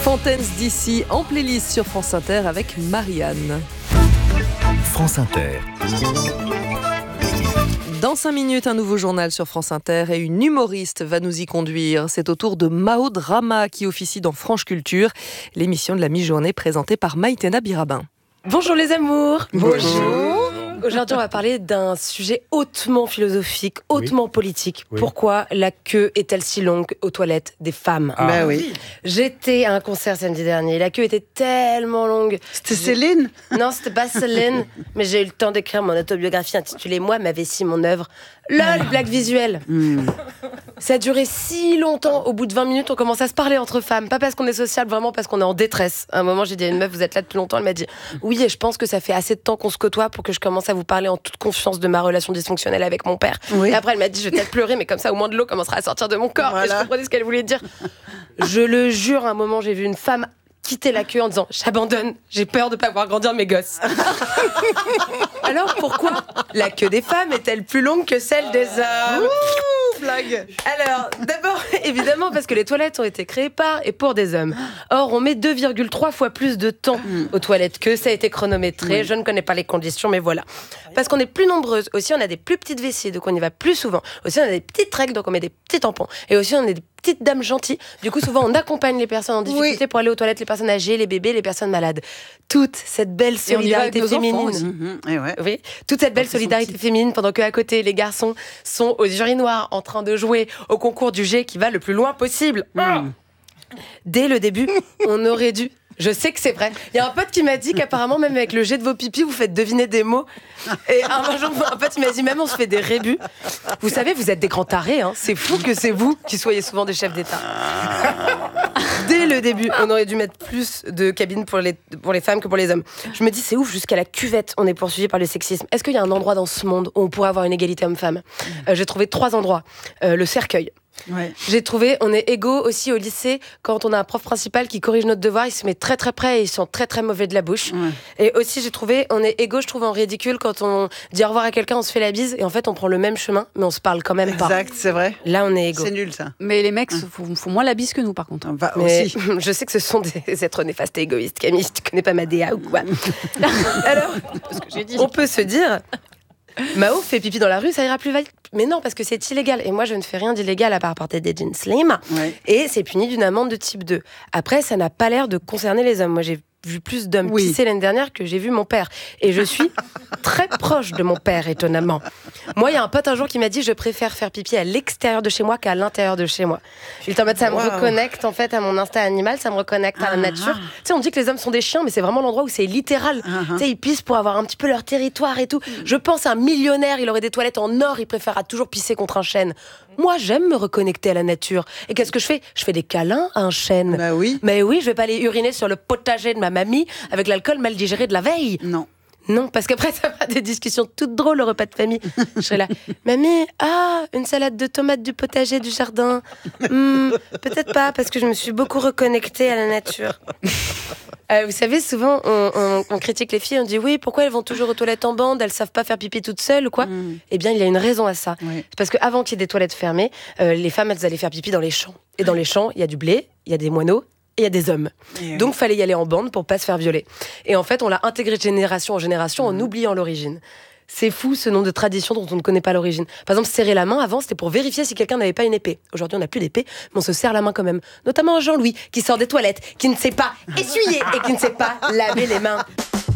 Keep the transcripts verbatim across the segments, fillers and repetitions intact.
Fontaines d'ici en playlist sur France Inter avec Marianne. France Inter. Dans cinq minutes, un nouveau journal sur France Inter et une humoriste va nous y conduire. C'est au tour de Maud Rama qui officie dans Franche Culture, l'émission de la mi-journée présentée par Maïtena Birabin. Bonjour les amours. Bonjour. Aujourd'hui, on va parler d'un sujet hautement philosophique, hautement oui. politique. Oui. Pourquoi la queue est-elle si longue aux toilettes des femmes ? Ah. Ben oui. J'étais à un concert samedi dernier. La queue était tellement longue. C'était j'ai... Céline ? Non, c'était pas Céline. Mais j'ai eu le temps d'écrire mon autobiographie intitulée « Moi, ma vessie, mon œuvre ». LOL, blague visuelle. Mm. Ça a duré si longtemps. Au bout de vingt minutes, on commence à se parler entre femmes. Pas parce qu'on est sociable, vraiment parce qu'on est en détresse. À un moment, j'ai dit à une meuf, vous êtes là depuis longtemps. Elle m'a dit, oui, et je pense que ça fait assez de temps qu'on se côtoie pour que je commence à vous parler en toute confiance de ma relation dysfonctionnelle avec mon père. Oui. Et après, elle m'a dit, je vais peut-être pleurer, mais comme ça, au moins de l'eau commencera à sortir de mon corps. Voilà. Et je comprenais ce qu'elle voulait dire. Je le jure, à un moment, j'ai vu une femme quitter la queue en disant, j'abandonne, j'ai peur de pas voir grandir mes gosses. Alors pourquoi la queue des femmes est-elle plus longue que celle des hommes ? Ouh, blague. Alors, d'abord, évidemment, parce que les toilettes ont été créées par et pour des hommes. Or, on met deux virgule trois fois plus de temps aux toilettes que ça a été chronométré. Oui. Je ne connais pas les conditions, mais voilà. Parce qu'on est plus nombreuses. Aussi, on a des plus petites vessies, donc on y va plus souvent. Aussi, on a des petites règles, donc on met des petits tampons. Et aussi, on a des petites dames gentilles. Du coup, souvent, on accompagne les personnes en difficulté oui. pour aller aux toilettes, les personnes âgées, les bébés, les personnes malades. Toute cette belle solidarité féminine. Mmh, ouais. Oui, toute cette belle solidarité féminine pendant qu'à côté, les garçons sont aux urinoirs en train de jouer au concours du jet qui va le plus loin possible. Mmh. Oh Dès le début, on aurait dû... Je sais que c'est vrai. Il y a un pote qui m'a dit qu'apparemment, même avec le jet de vos pipis, vous faites deviner des mots. Et un jour, un pote m'a dit, même on se fait des rébus. Vous savez, vous êtes des grands tarés. Hein. C'est fou que c'est vous qui soyez souvent des chefs d'État. Dès le début, on aurait dû mettre plus de cabines pour les, pour les femmes que pour les hommes. Je me dis, c'est ouf, jusqu'à la cuvette, on est poursuivi par le sexisme. Est-ce qu'il y a un endroit dans ce monde où on pourrait avoir une égalité homme-femme ? euh, J'ai trouvé trois endroits. Euh, le cercueil. Ouais. J'ai trouvé, on est égaux aussi au lycée quand on a un prof principal qui corrige notre devoir, il se met très très près et ils sont très très mauvais de la bouche. Ouais. Et aussi j'ai trouvé, on est égaux, je trouve en ridicule quand on dit au revoir à quelqu'un, on se fait la bise et en fait on prend le même chemin mais on se parle quand même exact, pas. Exact, c'est vrai. Là on est égaux. C'est nul ça. Mais les mecs hein. font, font moins la bise que nous par contre. Bah, mais aussi. Je sais que ce sont des êtres néfastes et égoïstes. Camille, tu connais pas ma D A ou quoi ? Alors, ce que j'ai dit. On peut se dire... Mao fait pipi dans la rue, ça ira plus vite. Mais non, parce que c'est illégal. Et moi, je ne fais rien d'illégal à part porter des jeans slim. Ouais. Et c'est puni d'une amende de type deux. Après, ça n'a pas l'air de concerner les hommes. Moi, j'ai vu plus d'hommes oui. pisser l'année dernière que j'ai vu mon père. Et je suis très proche de mon père, étonnamment. Moi, il y a un pote un jour qui m'a dit « Je préfère faire pipi à l'extérieur de chez moi qu'à l'intérieur de chez moi. » Il est en mode « Ça me wow. reconnecte en fait à mon instinct animal, ça me reconnecte à la nature. » Tu sais, on dit que les hommes sont des chiens, mais c'est vraiment l'endroit où c'est littéral. Uh-huh. Tu sais, ils pissent pour avoir un petit peu leur territoire et tout. Je pense à un millionnaire, il aurait des toilettes en or, il préférera toujours pisser contre un chêne. Moi, j'aime me reconnecter à la nature. Et qu'est-ce que je fais ? Je fais des câlins à un chêne. Bah oui. Mais oui, je vais pas aller uriner sur le potager de ma mamie avec l'alcool mal digéré de la veille. Non. Non, parce qu'après, ça va des discussions toutes drôles au repas de famille. Je serai là, mamie, ah, une salade de tomates du potager du jardin. Hmm, peut-être pas, parce que je me suis beaucoup reconnectée à la nature. Euh, vous savez, souvent, on, on, on critique les filles, on dit oui, pourquoi elles vont toujours aux toilettes en bande, elles savent pas faire pipi toutes seules ou quoi ? Mm. Eh bien, il y a une raison à ça. Oui. C'est parce qu'avant qu'il y ait des toilettes fermées, euh, les femmes, elles allaient faire pipi dans les champs. Et dans les champs, il y a du blé, il y a des moineaux, et il y a des hommes. Yeah. Donc, il fallait y aller en bande pour pas se faire violer. Et en fait, on l'a intégré de génération en génération mm. en oubliant l'origine. C'est fou ce nom de tradition dont on ne connaît pas l'origine. Par exemple, serrer la main, avant, c'était pour vérifier si quelqu'un n'avait pas une épée. Aujourd'hui, on n'a plus d'épée, mais on se serre la main quand même. Notamment Jean-Louis, qui sort des toilettes, qui ne sait pas essuyer et qui ne sait pas laver les mains.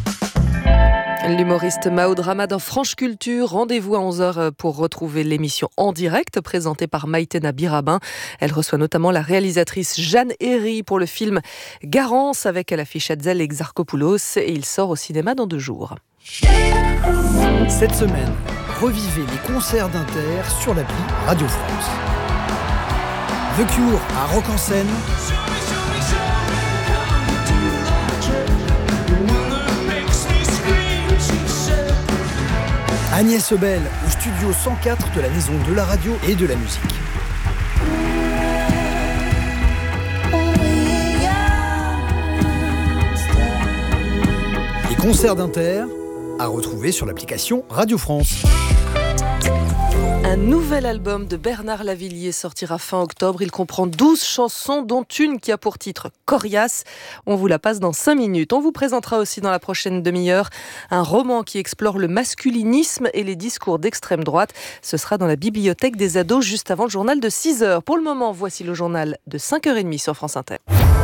L'humoriste Maud Rama dans Franche Culture. Rendez-vous à onze heures pour retrouver l'émission en direct présentée par Maïtena Birabin. Elle reçoit notamment la réalisatrice Jeanne Herry pour le film Garance avec à l'affiche Hetzel et Xarkopoulos et il sort au cinéma dans deux jours. Cette semaine, revivez les concerts d'Inter sur l'appli Radio France. The Cure à Rock en Seine. Agnès Ebel au studio cent quatre de la Maison de la Radio et de la Musique. Les concerts d'Inter à retrouver sur l'application Radio France. Un nouvel album de Bernard Lavilliers sortira fin octobre. Il comprend douze chansons, dont une qui a pour titre Coriace. On vous la passe dans cinq minutes. On vous présentera aussi dans la prochaine demi-heure un roman qui explore le masculinisme et les discours d'extrême droite. Ce sera dans la bibliothèque des ados juste avant le journal de six heures. Pour le moment, voici le journal de cinq heures trente sur France Inter.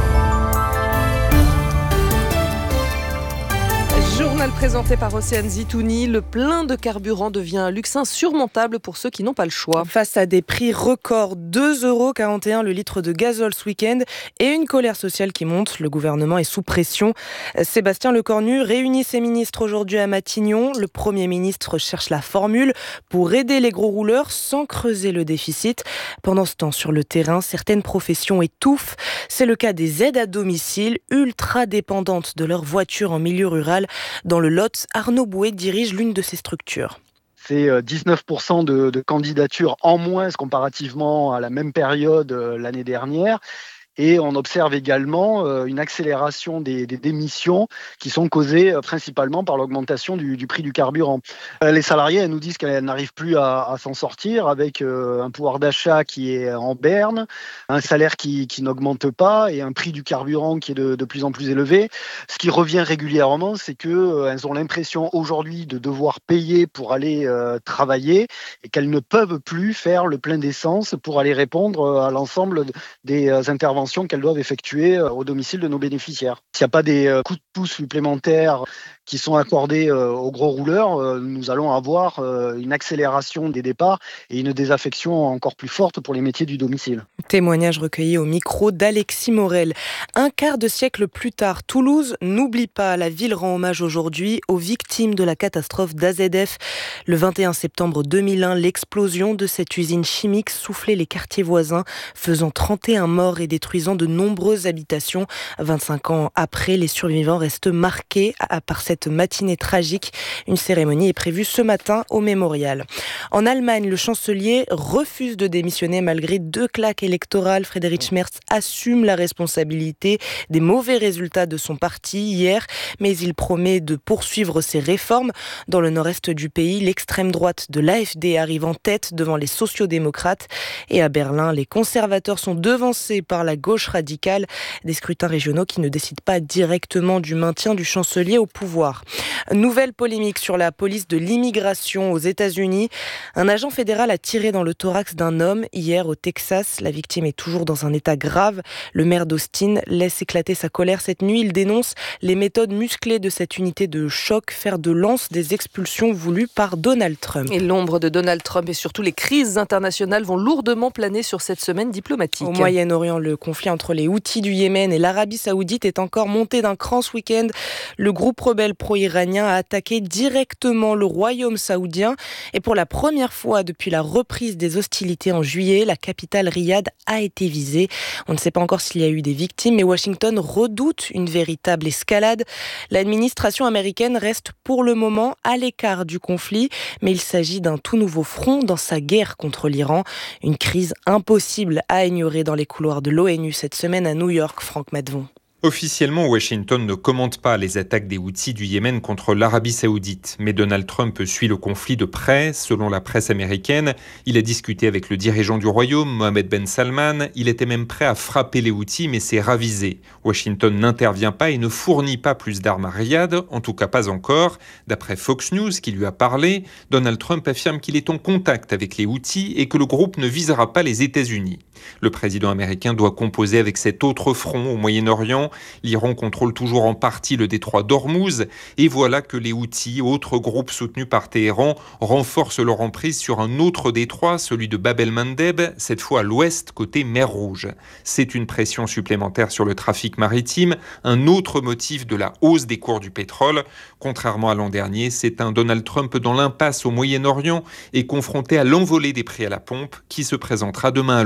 Journal présenté par Océane Zitouni, le plein de carburant devient un luxe insurmontable pour ceux qui n'ont pas le choix. Face à des prix records, deux euros quarante et un le litre de gazole ce week-end et une colère sociale qui monte, le gouvernement est sous pression. Sébastien Lecornu réunit ses ministres aujourd'hui à Matignon. Le Premier ministre cherche la formule pour aider les gros rouleurs sans creuser le déficit. Pendant ce temps, sur le terrain, certaines professions étouffent. C'est le cas des aides à domicile, ultra dépendantes de leur voiture en milieu rural. Dans le Lot, Arnaud Bouet dirige l'une de ces structures. C'est dix-neuf pour cent de, de candidatures en moins comparativement à la même période l'année dernière. Et on observe également euh, une accélération des, des démissions qui sont causées euh, principalement par l'augmentation du, du prix du carburant. Euh, les salariés elles nous disent qu'elles n'arrivent plus à, à s'en sortir avec euh, un pouvoir d'achat qui est en berne, un salaire qui, qui n'augmente pas et un prix du carburant qui est de, de plus en plus élevé. Ce qui revient régulièrement, c'est qu'elles euh, ont l'impression aujourd'hui de devoir payer pour aller euh, travailler et qu'elles ne peuvent plus faire le plein d'essence pour aller répondre à l'ensemble des euh, interventions qu'elles doivent effectuer au domicile de nos bénéficiaires. S'il n'y a pas des coups de pouce supplémentaires qui sont accordés aux gros rouleurs, nous allons avoir une accélération des départs et une désaffection encore plus forte pour les métiers du domicile. Témoignage recueilli au micro d'Alexis Morel. Un quart de siècle plus tard, Toulouse n'oublie pas. La ville rend hommage aujourd'hui aux victimes de la catastrophe d'A Z F. Le vingt et un septembre deux mille un, l'explosion de cette usine chimique soufflait les quartiers voisins, faisant trente et un morts et détruisant de nombreuses habitations. vingt-cinq ans après, les survivants restent marqués par cette matinée tragique. Une cérémonie est prévue ce matin au mémorial. En Allemagne, le chancelier refuse de démissionner malgré deux claques électorales. Friedrich Merz assume la responsabilité des mauvais résultats de son parti hier, mais il promet de poursuivre ses réformes. Dans le nord-est du pays, l'extrême droite de l'A F D arrive en tête devant les sociodémocrates. Et à Berlin, les conservateurs sont devancés par la gauche radicale. Des scrutins régionaux qui ne décident pas directement du maintien du chancelier au pouvoir. Nouvelle polémique sur la police de l'immigration aux États-Unis. Un agent fédéral a tiré dans le thorax d'un homme hier au Texas. La victime est toujours dans un état grave. Le maire d'Austin laisse éclater sa colère cette nuit. Il dénonce les méthodes musclées de cette unité de choc, fer de lance des expulsions voulues par Donald Trump. Et l'ombre de Donald Trump et surtout les crises internationales vont lourdement planer sur cette semaine diplomatique. Au Moyen-Orient, le conflit entre les Houthis du Yémen et l'Arabie Saoudite est encore monté d'un cran ce week-end. Le groupe rebelle pro-iranien a attaqué directement le royaume saoudien. Et pour la première fois depuis la reprise des hostilités en juillet, la capitale Riyad a été visée. On ne sait pas encore s'il y a eu des victimes, mais Washington redoute une véritable escalade. L'administration américaine reste pour le moment à l'écart du conflit, mais il s'agit d'un tout nouveau front dans sa guerre contre l'Iran. Une crise impossible à ignorer dans les couloirs de l'ONU cette semaine à New York, Franck Madvon. Officiellement, Washington ne commente pas les attaques des Houthis du Yémen contre l'Arabie Saoudite. Mais Donald Trump suit le conflit de près. Selon la presse américaine, il a discuté avec le dirigeant du royaume, Mohammed Ben Salman. Il était même prêt à frapper les Houthis, mais s'est ravisé. Washington n'intervient pas et ne fournit pas plus d'armes à Riyad, en tout cas pas encore. D'après Fox News, qui lui a parlé, Donald Trump affirme qu'il est en contact avec les Houthis et que le groupe ne visera pas les États-Unis. Le président américain doit composer avec cet autre front au Moyen-Orient. L'Iran contrôle toujours en partie le détroit d'Ormuz. Et voilà que les Houthis, autres groupes soutenus par Téhéran, renforcent leur emprise sur un autre détroit, celui de Bab el-Mandeb, cette fois à l'ouest, côté mer Rouge. C'est une pression supplémentaire sur le trafic maritime, un autre motif de la hausse des cours du pétrole. Contrairement à l'an dernier, c'est un Donald Trump dans l'impasse au Moyen-Orient et confronté à l'envolée des prix à la pompe qui se présentera demain à l'ONU.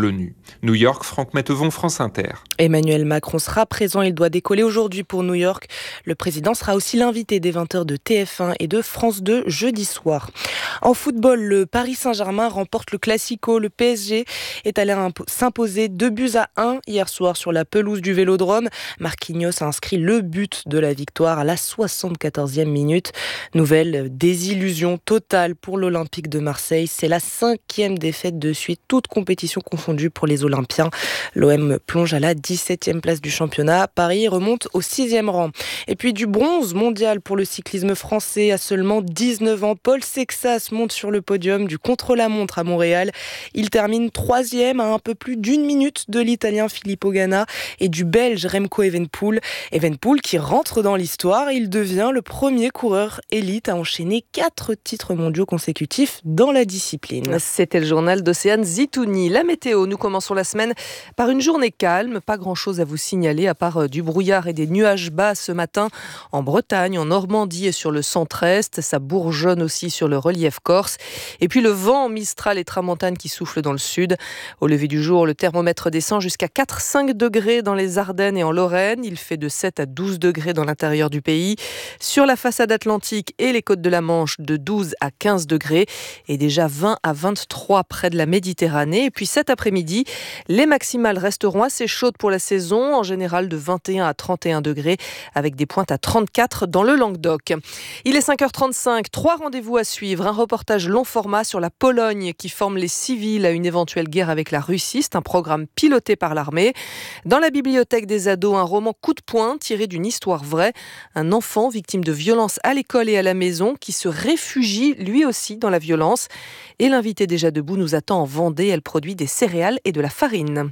New York, Franck Mattevon, France Inter. Emmanuel Macron sera présent, il doit décoller aujourd'hui pour New York. Le président sera aussi l'invité des vingt heures de T F un et de France deux jeudi soir. En football, le Paris Saint-Germain remporte le Classico. Le P S G est allé s'imposer deux buts à un hier soir sur la pelouse du Vélodrome. Marquinhos a inscrit le but de la victoire à la soixante-quatorzième minute. Nouvelle désillusion totale pour l'Olympique de Marseille. C'est la cinquième défaite de suite, toute compétition confondue pour les Olympiens. L'O M plonge à la dix-septième place du championnat. Paris remonte au sixième rang. Et puis du bronze mondial pour le cyclisme français à seulement dix-neuf ans. Paul Sexas monte sur le podium du contre-la-montre à Montréal. Il termine troisième à un peu plus d'une minute de l'Italien Filippo Ganna et du Belge Remco Evenepoel. Evenepoel qui rentre dans l'histoire. Il devient le premier coureur élite à enchaîner quatre titres mondiaux consécutifs dans la discipline. C'était le journal d'Océane Zitouni. La météo, nous commençons la semaine par une journée calme. Pas grand-chose à vous signaler à part du brouillard et des nuages bas ce matin en Bretagne, en Normandie et sur le centre-est. Ça bourgeonne aussi sur le relief corse. Et puis le vent mistral et tramontane qui souffle dans le sud. Au lever du jour, le thermomètre descend jusqu'à quatre à cinq degrés dans les Ardennes et en Lorraine. Il fait de sept à douze degrés dans l'intérieur du pays. Sur la façade atlantique et les côtes de la Manche, de douze à quinze degrés. Et déjà vingt à vingt-trois près de la Méditerranée. Et puis cet après-midi, les maximales resteront assez chaudes pour la saison, en général de vingt et un à trente et un degrés, avec des pointes à trente-quatre dans le Languedoc. Il est cinq heures trente-cinq, trois rendez-vous à suivre. Un reportage long format sur la Pologne qui forme les civils à une éventuelle guerre avec la Russie. C'est un programme piloté par l'armée. Dans la bibliothèque des ados, un roman coup de poing tiré d'une histoire vraie. Un enfant victime de violences à l'école et à la maison qui se réfugie lui aussi dans la violence. Et l'invité déjà debout nous attend en Vendée. Elle produit des céréales et de la farine.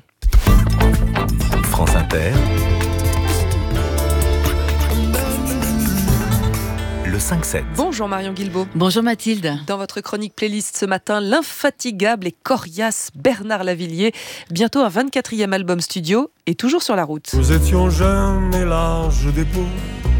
France Inter. Le cinq sept. Bonjour Marion Guilbault. Bonjour Mathilde. Dans votre chronique playlist ce matin, l'infatigable et coriace Bernard Lavilliers. Bientôt un vingt-quatrième album studio et toujours sur la route. Nous étions jeunes et larges d'épaules,